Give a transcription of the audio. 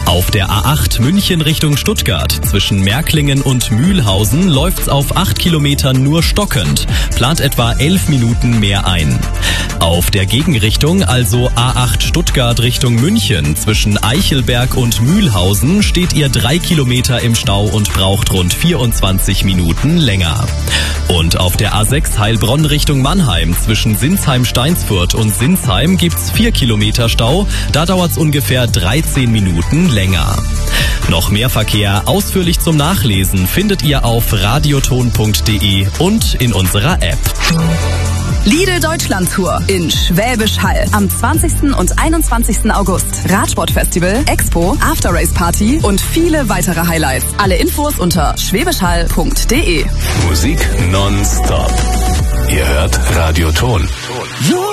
Auf der A8 München Richtung Stuttgart zwischen Märklingen und Mühlhausen läuft's auf 8 Kilometern nur stockend. Plant etwa 11 Minuten mehr ein. Auf der Gegenrichtung, also A8 Stuttgart Richtung München zwischen Eichelberg und Mühlhausen, steht ihr 3 Kilometer im Stau und braucht rund 24 Minuten länger. Und auf der A6 Heilbronn Richtung Mannheim zwischen Sinsheim-Steinsfurt und Sinsheim gibt's 4 Kilometer Stau. Da dauert's ungefähr 13 Minuten länger. Noch mehr Verkehr ausführlich zum Nachlesen findet ihr auf radioton.de und in unserer App. Lidl Deutschland Tour in Schwäbisch Hall am 20. und 21. August. Radsportfestival, Expo, After-Race Party und viele weitere Highlights. Alle Infos unter schwäbischhall.de. Musik nonstop. Ihr hört Radioton.